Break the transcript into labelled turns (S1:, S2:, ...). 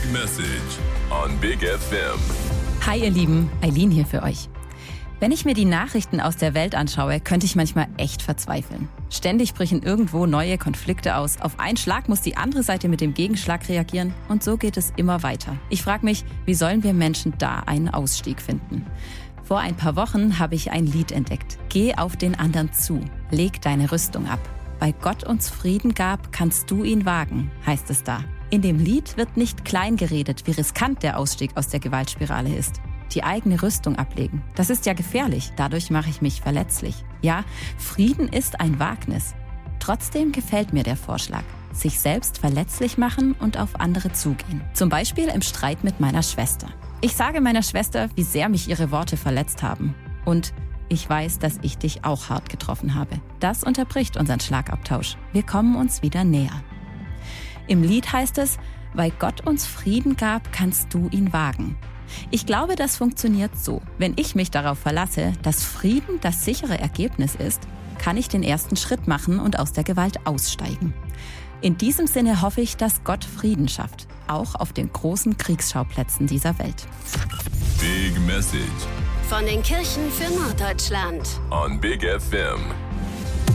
S1: Message on Big FM.
S2: Hi ihr Lieben, Eileen hier für euch. Wenn ich mir die Nachrichten aus der Welt anschaue, könnte ich manchmal echt verzweifeln. Ständig brechen irgendwo neue Konflikte aus. Auf einen Schlag muss die andere Seite mit dem Gegenschlag reagieren und so geht es immer weiter. Ich frage mich, wie sollen wir Menschen da einen Ausstieg finden? Vor ein paar Wochen habe ich ein Lied entdeckt. Geh auf den anderen zu, leg deine Rüstung ab. Weil Gott uns Frieden gab, kannst du ihn wagen, heißt es da. In dem Lied wird nicht klein geredet, wie riskant der Ausstieg aus der Gewaltspirale ist. Die eigene Rüstung ablegen, das ist ja gefährlich, dadurch mache ich mich verletzlich. Ja, Frieden ist ein Wagnis. Trotzdem gefällt mir der Vorschlag. Sich selbst verletzlich machen und auf andere zugehen. Zum Beispiel im Streit mit meiner Schwester. Ich sage meiner Schwester, wie sehr mich ihre Worte verletzt haben. Und ich weiß, dass ich dich auch hart getroffen habe. Das unterbricht unseren Schlagabtausch. Wir kommen uns wieder näher. Im Lied heißt es, weil Gott uns Frieden gab, kannst du ihn wagen. Ich glaube, das funktioniert so. Wenn ich mich darauf verlasse, dass Frieden das sichere Ergebnis ist, kann ich den ersten Schritt machen und aus der Gewalt aussteigen. In diesem Sinne hoffe ich, dass Gott Frieden schafft, auch auf den großen Kriegsschauplätzen dieser Welt.
S1: Big Message
S3: Von den Kirchen für Norddeutschland.
S1: on Big FM.